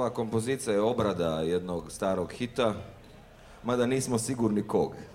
ova kompozicija je obrada jednog starog hita, mada nismo sigurni kog.